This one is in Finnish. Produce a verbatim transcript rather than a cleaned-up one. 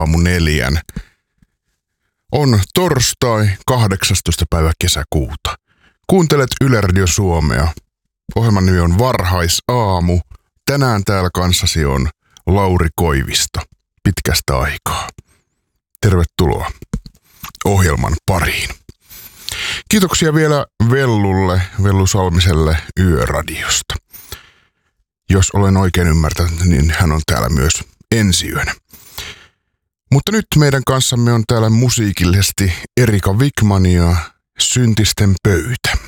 aamu neljän. On torstai kahdeksastoista päivä kesäkuuta. Kuuntelet Yle Radio Suomea. Ohjelman nimi on Varhaisaamu. Tänään täällä kanssasi on Lauri Koivisto. Pitkästä aikaa. Tervetuloa ohjelman pariin. Kiitoksia vielä Vellulle, Vellu Salmiselle Yöradiosta. Jos olen oikein ymmärtänyt, niin hän on täällä myös ensi yönä. Mutta nyt meidän kanssamme on täällä musiikillisesti Erika Wikman ja Syntisten pöytä.